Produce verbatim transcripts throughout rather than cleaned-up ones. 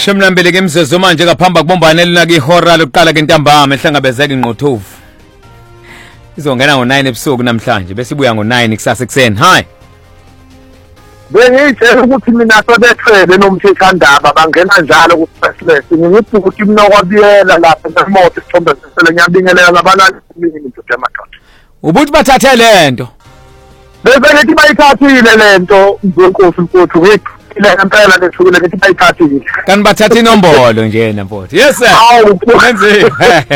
Ishumi nambili ke imsezo manje kaphamba kubombana elina ke ihora lokuqala ke ntambama ehlangabezeka inqothovu. Izongena ngo nine ebusuku namhlanje bese ibuya ngo nine kusasa ekseni. Hi. Bengitshela ukuthi mina sebethwele nomthethwandaba bangena njalo ku specialist ngithi ukuthi mina kwabiyela lapha nemoto isithombe sesele ngiyabingelela labalali into yamadoda. Ubuthi bathathe lento. Bese ngithi bayithathile lento ngenkosi mfowethu wethu ile ngempela lethukile ngithi bayithathile. Kanti bathatha inombolo nje yena mfowethu. Yes sir. Hawu kwenze.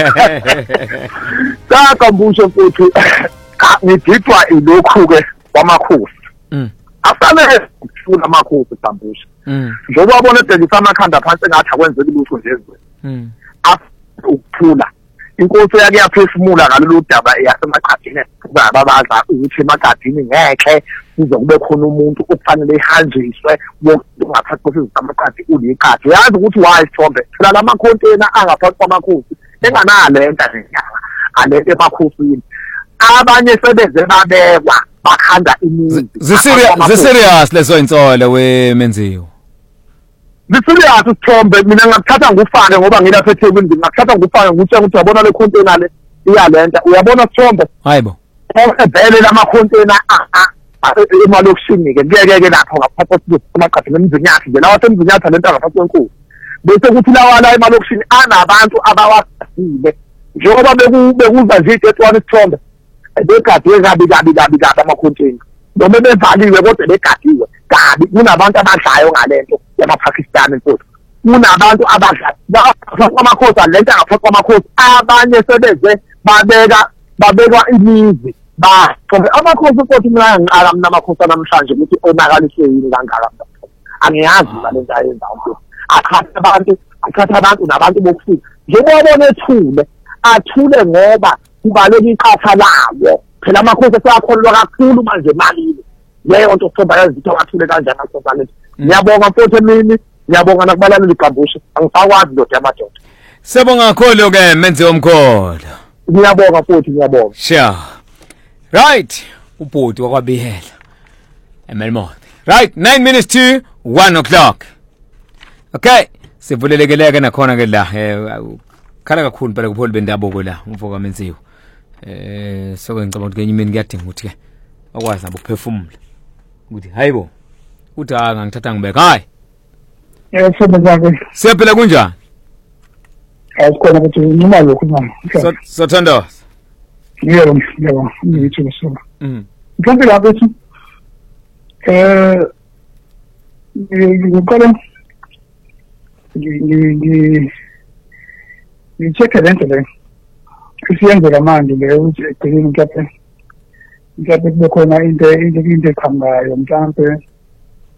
Kaka mbusho mfowethu ngididwa ilokhu ke kwamakhosi. Mm. Afane ukufuna amakhosi Bambusha. Mm. Njengoba wabona edengisa amakhanda phansi engathi akwenzeki lutho nje ezweni. Mm. Ukuphula. Inkosi yake yaphefumula ngalolu daba yasemaqadini babaza ukuthi emaqadini ngeke kuzokube khona umuntu okufanele ihanjiswe ngaphansi kwesizwe samaqadi uliqadi. Yazi ukuthi why Sithombe phela lama container angaphansi kwamakhosi enganalento ngenyanga alento emakhosini. Abanye sebeze babekwa bakhanda imizi. Ziserious leso insolo wemenziwe. Ziserious Sithombe mina ngakuthatha ngufane ngoba ngilapha eThekwini ngakuthatha ngufane ngutshela ukuthi uyabona le container le iyalenta uyabona Sithombe. Hayibo. Ebhele lama container emalokishini ke ngeke ke lapho ngaphansi kwamaqadi nemzinyathi nje lawa semzinyathi lento ngaphansi kwenkulu. Bese kuthi lawa la emalokishini anabantu abawasile njengoba bekuza nje etwani Sithombe. Begadiwe kabi kabi kabi kabi ama-container noma bevaliwe kodwa begadiwe kabi kunabantu abadlayo ngalento yama-Pakistan mfowethu kunabantu abadlayo kwamakhosi alento ngaphansi kwamakhosi abanye sebeze babeka babekwa imizi ba amakhosi mfowethu mina ngiqala mina amakhosi namhlanje ukuthi onakaliswe yini kangaka angiyazi balento ayenza mfowethu akhatha abantu akhatha abantu nabantu bokufika njengoba bona ethule athule ngoba kubaleka iqatha lawo phela amakhosi asakholwa kakhulu manje malini leyo nto Sithombe yazitho kathule kanjani akusana. Ngiyabonga mfowethu emini ngiyabonga nakubalaleli Gqambushe angisakwazi ndoda yamadoda. Sibonga kakhulu ke menziwe umkholo. Ngiyabonga mfowethu ngiyabonga. Sure. Right ubhodi wakwabihela eMelmoth. Right nine minutes to one o'clock. Okay sivulelekeleke nakhona ke la eh khala kakhulu phela kupholi bendabuko la umfoka menziwe. Eh sokwe ngicabanga ukuthi kenye imini kuyadinga ukuthi ke akwazi nabo ukuphefumula ukuthi hayibo uthi aka ngithatha ngibeka hayi eh sebenzake sephela kunjani asikhona ukuthi nima lokhu mama so sothandaza yebo yebo ngithi so mhm mhlawumbe lapho ukuthi eh ngikole ngi ngitshekhe lento le isiyenzeka manje le ukuthi egcini mhlawumbe mhlawumbe kube khona into into into eqhamukayo mhlawumbe